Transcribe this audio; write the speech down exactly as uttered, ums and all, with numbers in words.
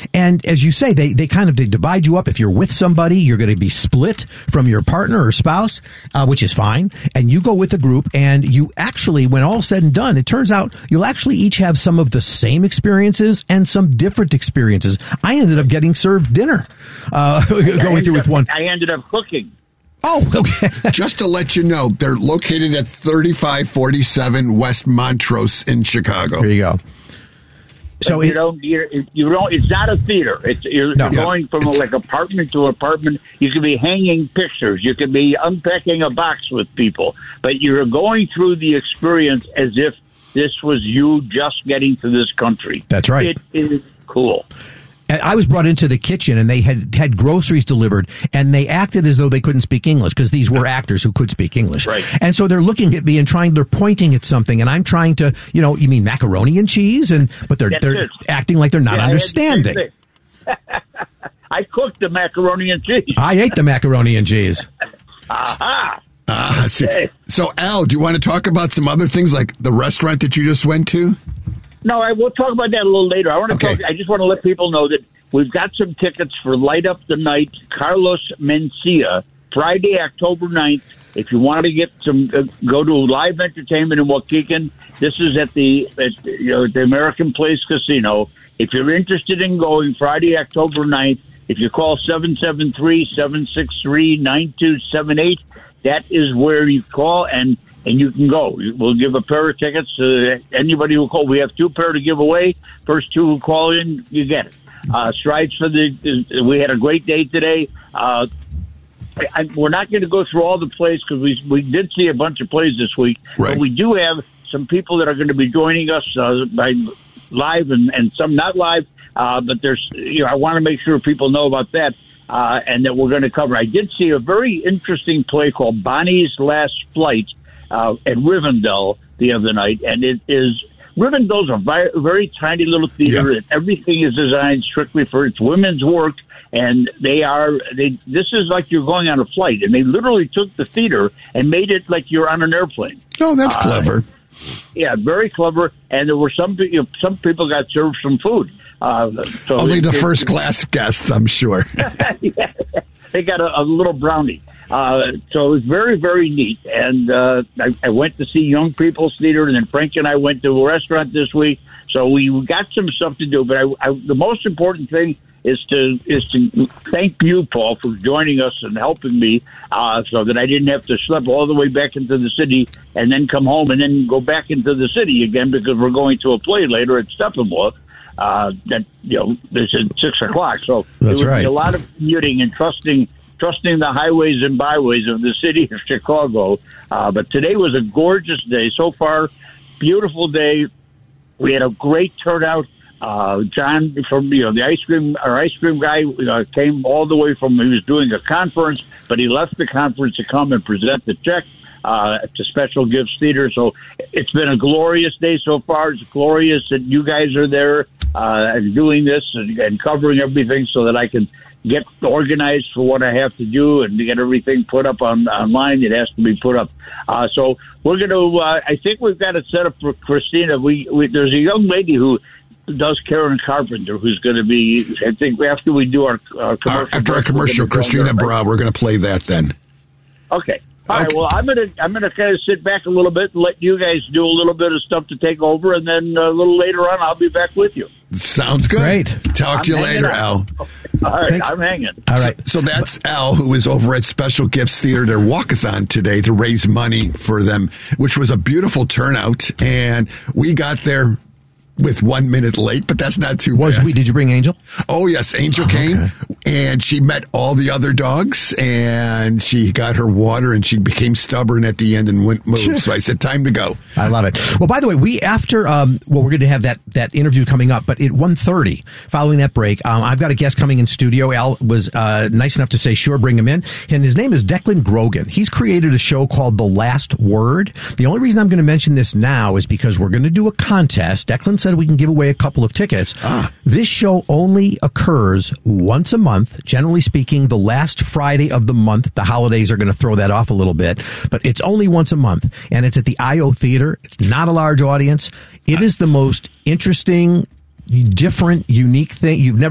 And as you say, they, they kind of they divide you up. If you're with somebody, you're going to be split from your partner or spouse, uh, which is fine. And you go with a group, and you actually, when all said and done, it turns out you'll actually each have some of the same experiences and some different experiences. I ended up getting served dinner uh, going through up, with one. I ended up cooking. Oh, okay. Just to let you know, they're located at thirty-five forty-seven West Montrose in Chicago. There you go. So you it, don't, you're, you don't. It's not a theater. It's you're, No. you're going from It's- like apartment to apartment. You could be hanging pictures. You could be unpacking a box with people. But you're going through the experience as if this was you just getting to this country. That's right. It is cool. And I was brought into the kitchen, and they had had groceries delivered, and they acted as though they couldn't speak English because these were actors who could speak English. Right. And so they're looking at me and trying, they're pointing at something, and I'm trying to, you know, you mean macaroni and cheese, and but they're That's they're it. acting like they're not Yeah, I had the same understanding. thing. I cooked the macaroni and cheese. I ate the macaroni and cheese. Aha! Ah, see. Okay. So, Al, do you want to talk about some other things like the restaurant that you just went to? No, I will talk about that a little later. I want to Okay. talk. I just want to let people know that we've got some tickets for Light Up the Night, Carlos Mencia, Friday, October ninth. If you want to get some, uh, go to live entertainment in Waukegan. This is at the at, you know, the American Place Casino. If you're interested in going, Friday, October ninth, if you call seven seven three, seven six three, nine two seven eight, that is where you call and. And you can go. We'll give a pair of tickets to anybody who call. We have two pair to give away. First two who call in, you get it. Uh, strides for the. We had a great day today. Uh, I, we're not going to go through all the plays because we we did see a bunch of plays this week. Right. But we do have some people that are going to be joining us uh, by live and, and some not live. Uh, but there's, you know, I want to make sure people know about that. Uh, and that we're going to cover. I did see a very interesting play called Bonnie's Last Flight. Uh, at Rivendell the other night, and it is Rivendell's a very, very tiny little theater, Yeah. and everything is designed strictly for its women's work. And they are they. This is like you're going on a flight, and they literally took the theater and made it like you're on an airplane. Oh, that's clever. Uh, yeah, very clever. And there were some you know, some people got served some food. Uh, so Only it- the it- first class guests, I'm sure. yeah, they got a, a little brownie. Uh, so it was very, very neat. And uh, I, I went to see Young People's Theater, and then Frank and I went to a restaurant this week. So we got some stuff to do. But I, I, the most important thing is to is to thank you, Paul, for joining us and helping me uh, so that I didn't have to schlep all the way back into the city and then come home and then go back into the city again because we're going to a play later at Steppenwolf. Uh, that, you know, this is six o'clock. So That's it would right. be a lot of commuting and trusting trusting the highways and byways of the city of Chicago. Uh, but today was a gorgeous day. So far, beautiful day. We had a great turnout. Uh, John from, you know, the ice cream, our ice cream guy uh, came all the way from, he was doing a conference, but he left the conference to come and present the check uh, to Special Gifts Theater. So it's been a glorious day so far. It's glorious that you guys are there uh, and doing this and, and covering everything so that I can get organized for what I have to do and to get everything put up on online. It has to be put up. Uh, so we're going to, uh, I think we've got it set up for Christina. We, we There's a young lady who does Karen Carpenter, who's going to be, I think after we do our, our commercial. Our, after our commercial, Christina Bra, we're going to play that then. Okay. All right. Okay. Well, I'm gonna I'm gonna kind of sit back a little bit and let you guys do a little bit of stuff to take over, and then a little later on, I'll be back with you. Sounds good. Great. Talk I'm to you hanging later, out. Al. All right, Thanks. I'm hanging. All right. So that's Al, who is over at Special Gifts Theater, their walkathon today to raise money for them, which was a beautiful turnout. And we got there with one minute late, but that's not too Was bad. we? Did you bring Angel? Oh, yes. Angel came, and she met all the other dogs, and she got her water, and she became stubborn at the end and wouldn't move. So I said, time to go. I love it. Well, by the way, we after um, well, we're going to have that that interview coming up, but at one thirty, following that break, um, I've got a guest coming in studio. Al was uh, nice enough to say, "Sure, bring him in." And his name is Declan Grogan. He's created a show called The Last Word. The only reason I'm going to mention this now is because we're going to do a contest. Declan said we can give away a couple of tickets. Ah. This show only occurs once a month. Generally speaking, the last Friday of the month. The holidays are going to throw that off a little bit, but it's only once a month, and it's at the I O Theater. It's not a large audience. It is the most interesting, different, unique thing. You've never